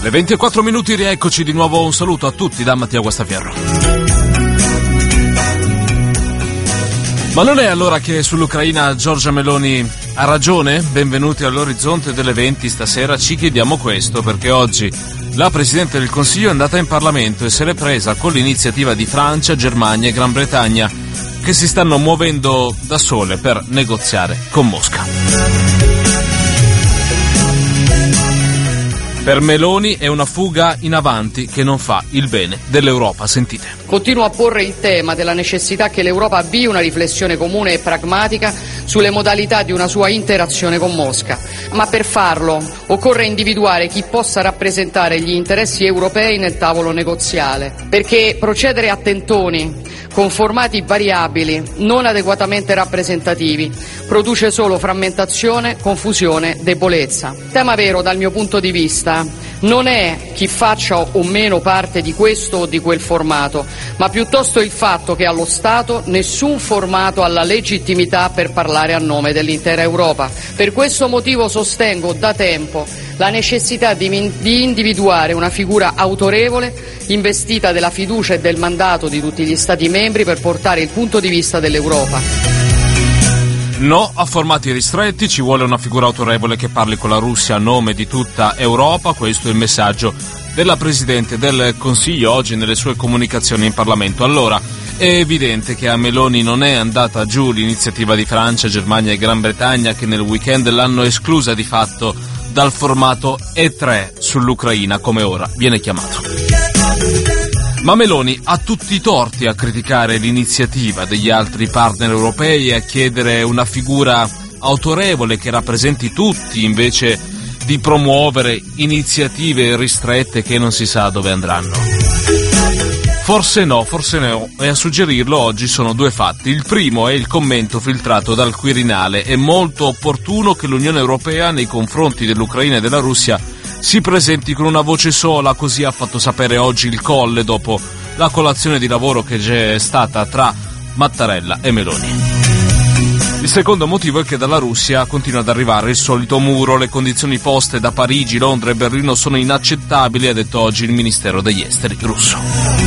Le 24 minuti, rieccoci di nuovo, un saluto a tutti da Mattia Guastaferro. Ma non è allora che sull'Ucraina Giorgia Meloni ha ragione? Benvenuti all'orizzonte delle 20, stasera ci chiediamo questo perché oggi la Presidente del Consiglio è andata in Parlamento e se l'è presa con l'iniziativa di Francia, Germania e Gran Bretagna che si stanno muovendo da sole per negoziare con Mosca. Per Meloni è una fuga in avanti che non fa il bene dell'Europa. Sentite. Continuo a porre il tema della necessità che l'Europa avvii una riflessione comune e pragmatica sulle modalità di una sua interazione con Mosca. Ma per farlo occorre individuare chi possa rappresentare gli interessi europei nel tavolo negoziale. Perché procedere a tentoni con formati variabili, non adeguatamente rappresentativi, produce solo frammentazione, confusione, debolezza. Il tema vero dal mio punto di vista non è chi faccia o meno parte di questo o di quel formato, ma piuttosto il fatto che allo Stato nessun formato ha la legittimità per parlare a nome dell'intera Europa. Per questo motivo sostengo da tempo la necessità di individuare una figura autorevole, investita della fiducia e del mandato di tutti gli Stati membri per portare il punto di vista dell'Europa. No a formati ristretti, ci vuole una figura autorevole che parli con la Russia a nome di tutta Europa, questo è il messaggio della Presidente del Consiglio oggi nelle sue comunicazioni in Parlamento. Allora, è evidente che a Meloni non è andata giù l'iniziativa di Francia, Germania e Gran Bretagna che nel weekend l'hanno esclusa di fatto dal formato E3 sull'Ucraina, come ora viene chiamato. Ma Meloni ha tutti i torti a criticare l'iniziativa degli altri partner europei e a chiedere una figura autorevole che rappresenti tutti invece di promuovere iniziative ristrette che non si sa dove andranno. Forse no, e a suggerirlo oggi sono due fatti. Il primo è il commento filtrato dal Quirinale. È molto opportuno che l'Unione Europea nei confronti dell'Ucraina e della Russia si presenti con una voce sola, così ha fatto sapere oggi il Colle dopo la colazione di lavoro che c'è stata tra Mattarella e Meloni. Il secondo motivo è che dalla Russia continua ad arrivare il solito muro. Le condizioni poste da Parigi, Londra e Berlino sono inaccettabili, ha detto oggi il Ministero degli Esteri russo.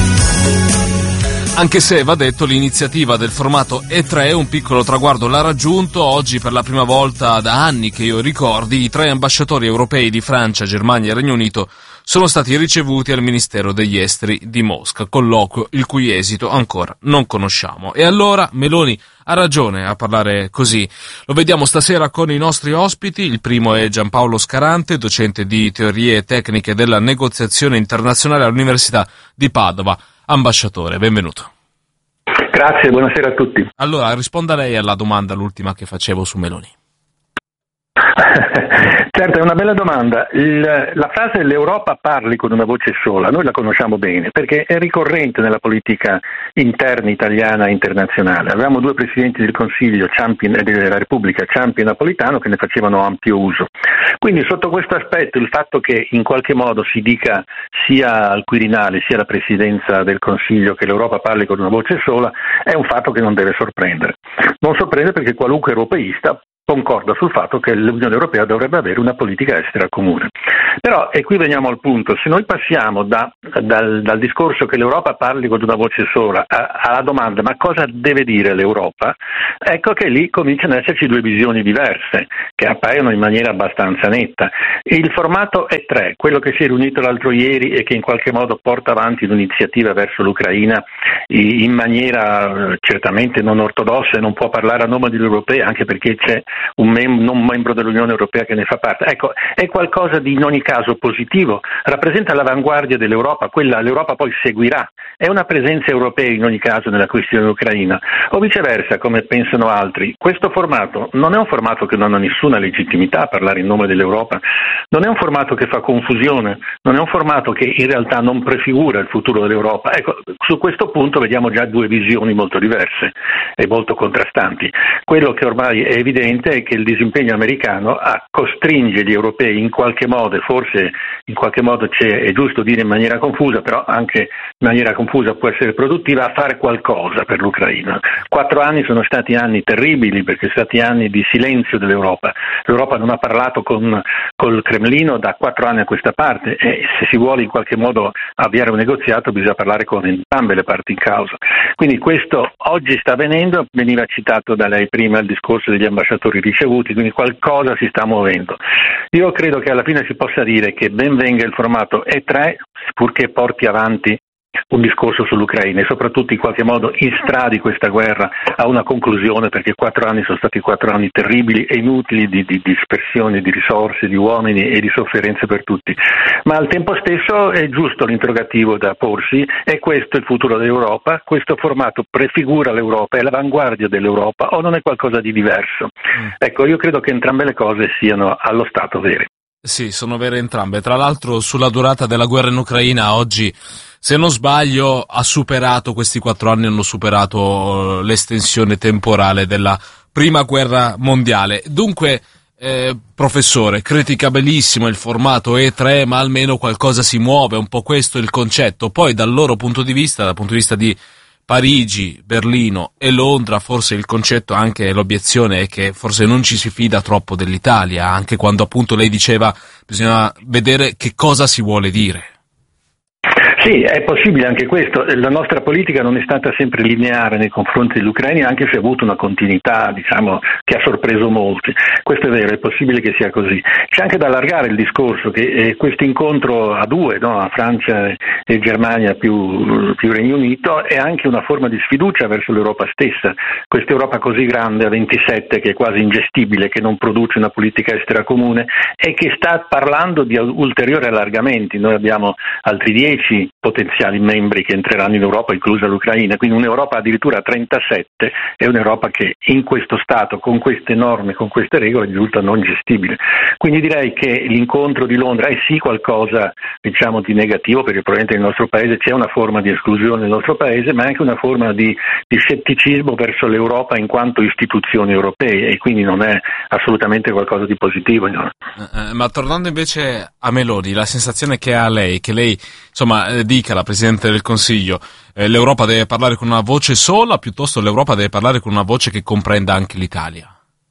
Anche se, va detto, l'iniziativa del formato E3 un piccolo traguardo l'ha raggiunto. Oggi per la prima volta da anni che io ricordi i 3 ambasciatori europei di Francia, Germania e Regno Unito sono stati ricevuti al Ministero degli Esteri di Mosca, colloquio il cui esito ancora non conosciamo. E allora Meloni ha ragione a parlare così. Lo vediamo stasera con i nostri ospiti. Il primo è Giampaolo Scarante, docente di teorie tecniche della negoziazione internazionale all'Università di Padova. Ambasciatore, benvenuto. Grazie, buonasera a tutti. Allora, risponda lei alla domanda, l'ultima che facevo su Meloni. Certo, è una bella domanda. La frase "l'Europa parli con una voce sola", noi la conosciamo bene perché è ricorrente nella politica interna italiana e internazionale. Avevamo 2 presidenti del Consiglio della Repubblica, Ciampi e Napolitano, che ne facevano ampio uso. Quindi sotto questo aspetto il fatto che in qualche modo si dica sia al Quirinale sia alla Presidenza del Consiglio che l'Europa parli con una voce sola è un fatto che non deve sorprendere. Non sorprende perché qualunque europeista concorda sul fatto che l'Unione Europea dovrebbe avere una politica estera comune. Però, e qui veniamo al punto, se noi passiamo dal discorso che l'Europa parli con una voce sola alla domanda ma cosa deve dire l'Europa, ecco che lì cominciano ad esserci 2 visioni diverse che appaiono in maniera abbastanza netta. Il formato E3, quello che si è riunito l'altro ieri e che in qualche modo porta avanti un'iniziativa verso l'Ucraina in maniera certamente non ortodossa e non può parlare a nome degli europei anche perché c'è un non membro dell'Unione Europea che ne fa parte. Ecco, è qualcosa di in ogni caso positivo, rappresenta l'avanguardia dell'Europa, quella l'Europa poi seguirà, è una presenza europea in ogni caso nella questione ucraina, o viceversa come pensano altri. Questo formato non è un formato che non ha nessuna legittimità a parlare in nome dell'Europa, non è un formato che fa confusione, non è un formato che in realtà non prefigura il futuro dell'Europa. Ecco, su questo punto vediamo già 2 visioni molto diverse e molto contrastanti. Quello che ormai è evidente è che il disimpegno americano costringe gli europei in qualche modo, forse in qualche modo è giusto dire in maniera confusa, però anche in maniera confusa può essere produttiva, a fare qualcosa per l'Ucraina. 4 anni sono stati anni terribili, perché sono stati anni di silenzio dell'Europa. L'Europa non ha parlato col Cremlino da 4 anni a questa parte, e se si vuole in qualche modo avviare un negoziato bisogna parlare con entrambe le parti in causa. Quindi questo oggi sta avvenendo, veniva citato da lei prima il discorso degli ambasciatori ricevuti, quindi qualcosa si sta muovendo. Io credo che alla fine si possa dire che ben venga il formato E3, purché porti avanti un discorso sull'Ucraina e soprattutto in qualche modo instradi questa guerra a una conclusione, perché 4 anni sono stati 4 anni terribili e inutili di dispersione di risorse, di uomini e di sofferenze per tutti. Ma al tempo stesso è giusto l'interrogativo da porsi: è questo il futuro dell'Europa? Questo formato prefigura l'Europa, è l'avanguardia dell'Europa o non è qualcosa di diverso? Ecco, io credo che entrambe le cose siano allo stato vere. Sì, sono vere entrambe. Tra l'altro, sulla durata della guerra in Ucraina oggi, se non sbaglio, questi 4 anni hanno superato l'estensione temporale della prima guerra mondiale. Dunque, professore, critica benissimo il formato E3, ma almeno qualcosa si muove, un po' questo è il concetto. Poi dal loro punto di vista, dal punto di vista di Parigi, Berlino e Londra, forse il concetto, anche l'obiezione, è che forse non ci si fida troppo dell'Italia, anche quando appunto lei diceva bisogna vedere che cosa si vuole dire. Sì, è possibile anche questo. La nostra politica non è stata sempre lineare nei confronti dell'Ucraina, anche se ha avuto una continuità, diciamo, che ha sorpreso molti. Questo è vero, è possibile che sia così. C'è anche da allargare il discorso che questo incontro a due, no, a Francia e Germania più Regno Unito, è anche una forma di sfiducia verso l'Europa stessa. Questa Europa così grande, a 27, che è quasi ingestibile, che non produce una politica estera comune e che sta parlando di ulteriori allargamenti. Noi abbiamo altri 10 potenziali membri che entreranno in Europa, inclusa l'Ucraina, quindi un'Europa addirittura a 37 è un'Europa che in questo stato, con queste norme, con queste regole, risulta non gestibile. Quindi direi che l'incontro di Londra è sì qualcosa, diciamo, di negativo, perché probabilmente nel nostro paese c'è una forma di esclusione nel nostro paese, ma anche una forma di scetticismo verso l'Europa in quanto istituzioni europee, e quindi non è assolutamente qualcosa di positivo. No? Ma tornando invece a Meloni, la sensazione che ha lei, che lei insomma dica la Presidente del Consiglio, l'Europa deve parlare con una voce sola, piuttosto l'Europa deve parlare con una voce che comprenda anche l'Italia?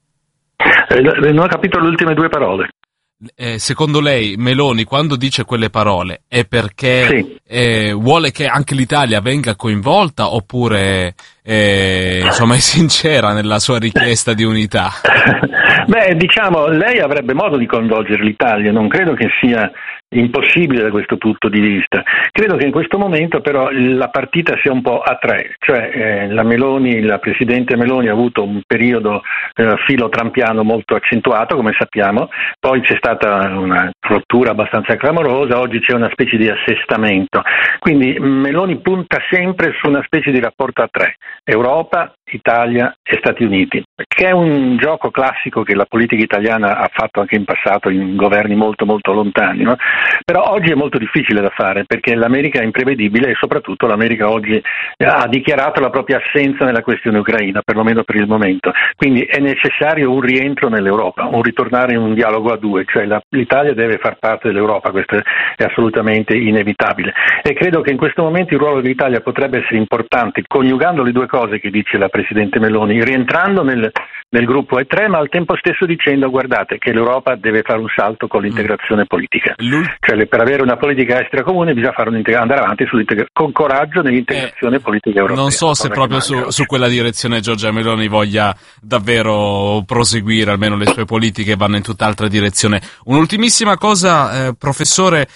Non ho capito le ultime 2 parole. Secondo lei Meloni, quando dice quelle parole, è perché sì, vuole che anche l'Italia venga coinvolta, oppure insomma è sincera nella sua richiesta di unità? Beh, diciamo, lei avrebbe modo di coinvolgere l'Italia, non credo che sia impossibile da questo punto di vista. Credo che in questo momento però la partita sia un po' a 3, cioè la Presidente Meloni ha avuto un periodo filo trampiano molto accentuato, come sappiamo, poi c'è stata una rottura abbastanza clamorosa, oggi c'è una specie di assestamento, quindi Meloni punta sempre su una specie di rapporto a 3, Europa, Italia e Stati Uniti, che è un gioco classico che la politica italiana ha fatto anche in passato in governi molto molto lontani, no? Però oggi è molto difficile da fare, perché l'America è imprevedibile e soprattutto l'America oggi ha dichiarato la propria assenza nella questione ucraina, perlomeno per il momento, quindi è necessario un rientro nell'Europa, un ritornare in un dialogo a 2, cioè l'Italia deve far parte dell'Europa, questo è assolutamente inevitabile, e credo che in questo momento il ruolo dell'Italia potrebbe essere importante, coniugando le 2 cose che dice la Presidente Meloni, rientrando nel gruppo E3, ma al tempo stesso dicendo: guardate che l'Europa deve fare un salto con l'integrazione politica, cioè per avere una politica estera comune bisogna fare andare avanti con coraggio nell'integrazione politica europea. Non so se proprio su quella direzione Giorgia Meloni voglia davvero proseguire, almeno le sue politiche vanno in tutt'altra direzione. Un'ultimissima cosa, professore,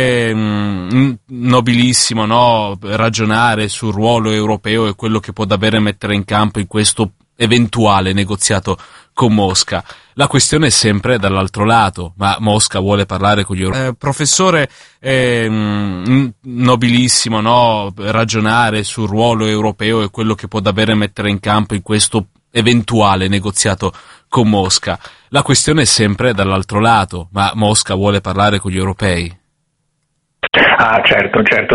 nobilissimo, no? Ragionare sul ruolo europeo e quello che può davvero mettere in campo in questo eventuale negoziato con Mosca. La questione è sempre dall'altro lato, ma Mosca vuole parlare con gli europei. Professore, nobilissimo, no? Ragionare sul ruolo europeo e quello che può davvero mettere in campo in questo eventuale negoziato con Mosca. La questione è sempre dall'altro lato, ma Mosca vuole parlare con gli europei. Ah, certo.